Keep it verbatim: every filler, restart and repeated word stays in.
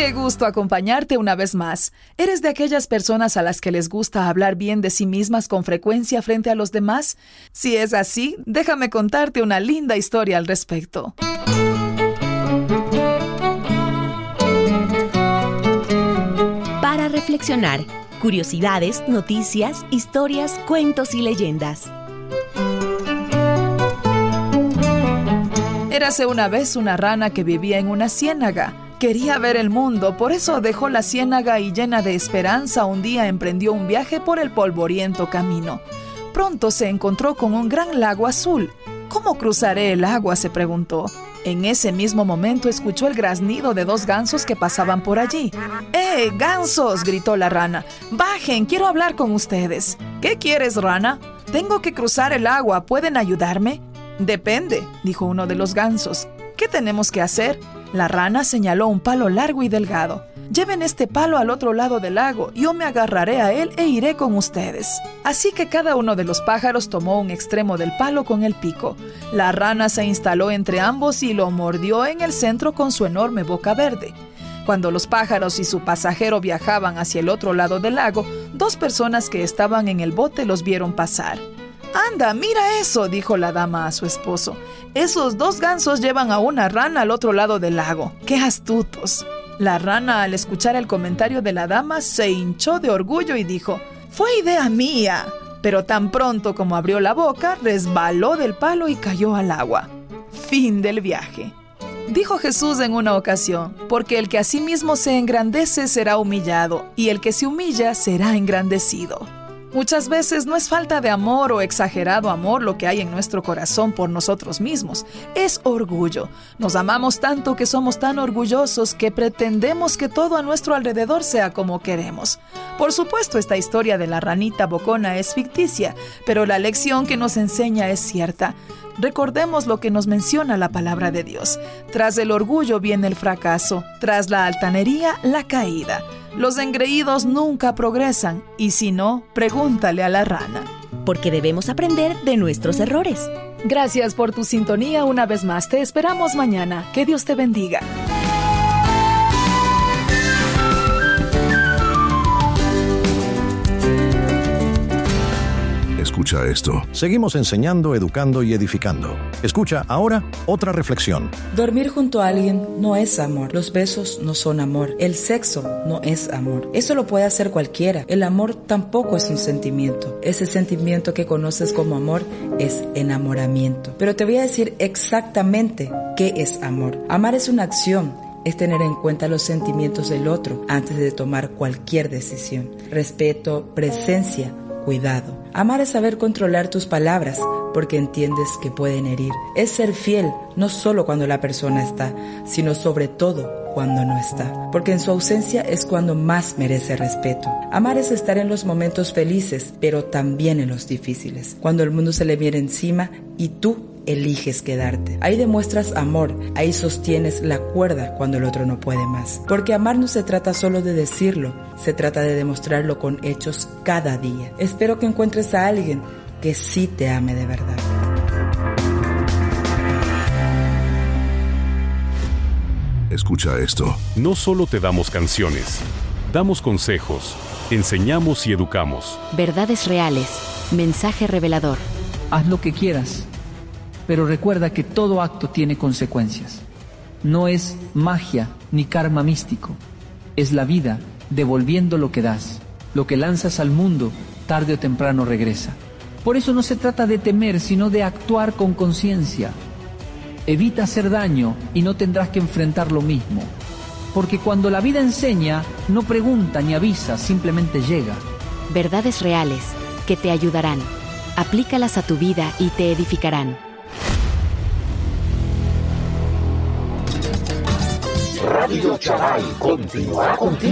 Qué gusto acompañarte una vez más. ¿Eres de aquellas personas a las que les gusta hablar bien de sí mismas con frecuencia frente a los demás? Si es así, déjame contarte una linda historia al respecto. Para reflexionar, curiosidades, noticias, historias, cuentos y leyendas. Érase una vez una rana que vivía en una ciénaga. Quería ver el mundo, por eso dejó la ciénaga y, llena de esperanza, un día emprendió un viaje por el polvoriento camino. Pronto se encontró con un gran lago azul. ¿Cómo cruzaré el agua?, se preguntó. En ese mismo momento escuchó el graznido de dos gansos que pasaban por allí. ¡Eh, gansos!, gritó la rana. ¡Bajen! Quiero hablar con ustedes. ¿Qué quieres, rana? Tengo que cruzar el agua. ¿Pueden ayudarme? Depende, dijo uno de los gansos. ¿Qué tenemos que hacer? La rana señaló un palo largo y delgado. Lleven este palo al otro lado del lago, yo me agarraré a él e iré con ustedes. Así que cada uno de los pájaros tomó un extremo del palo con el pico. La rana se instaló entre ambos y lo mordió en el centro con su enorme boca verde. Cuando los pájaros y su pasajero viajaban hacia el otro lado del lago, dos personas que estaban en el bote los vieron pasar. «Anda, mira eso», dijo la dama a su esposo. «Esos dos gansos llevan a una rana al otro lado del lago. ¡Qué astutos!». La rana, al escuchar el comentario de la dama, se hinchó de orgullo y dijo: «Fue idea mía». Pero tan pronto como abrió la boca, resbaló del palo y cayó al agua. Fin del viaje. Dijo Jesús en una ocasión: «Porque el que a sí mismo se engrandece será humillado, y el que se humilla será engrandecido». Muchas veces no es falta de amor o exagerado amor lo que hay en nuestro corazón por nosotros mismos. Es orgullo. Nos amamos tanto que somos tan orgullosos que pretendemos que todo a nuestro alrededor sea como queremos. Por supuesto, esta historia de la ranita bocona es ficticia, pero la lección que nos enseña es cierta. Recordemos lo que nos menciona la palabra de Dios. Tras el orgullo viene el fracaso, tras la altanería, la caída. Los engreídos nunca progresan, y si no, pregúntale a la rana. Porque debemos aprender de nuestros errores. Gracias por tu sintonía una vez más. Te esperamos mañana. Que Dios te bendiga. Escucha esto. Seguimos enseñando, educando y edificando. Escucha ahora otra reflexión. Dormir junto a alguien no es amor. Los besos no son amor. El sexo no es amor. Eso lo puede hacer cualquiera. El amor tampoco es un sentimiento. Ese sentimiento que conoces como amor es enamoramiento. Pero te voy a decir exactamente qué es amor. Amar es una acción. Es tener en cuenta los sentimientos del otro antes de tomar cualquier decisión. Respeto, presencia, cuidado. Amar es saber controlar tus palabras porque entiendes que pueden herir. Es ser fiel, no solo cuando la persona está, sino sobre todo cuando no está. Porque en su ausencia es cuando más merece respeto. Amar es estar en los momentos felices, pero también en los difíciles. Cuando el mundo se le viene encima y tú eliges quedarte. Ahí demuestras amor, ahí sostienes la cuerda cuando el otro no puede más. Porque amar no se trata solo de decirlo, se trata de demostrarlo con hechos cada día. Espero que encuentres a alguien que sí te ame de verdad. Escucha esto. No solo te damos canciones, damos consejos, enseñamos y educamos. Verdades reales, mensaje revelador. Haz lo que quieras, pero recuerda que todo acto tiene consecuencias. No es magia ni karma místico, es la vida devolviendo lo que das. Lo que lanzas al mundo, tarde o temprano regresa. Por eso no se trata de temer, sino de actuar con conciencia. Evita hacer daño y no tendrás que enfrentar lo mismo. Porque cuando la vida enseña, no pregunta ni avisa, simplemente llega. Verdades reales que te ayudarán. Aplícalas a tu vida y te edificarán. Radio Charay continuará contigo.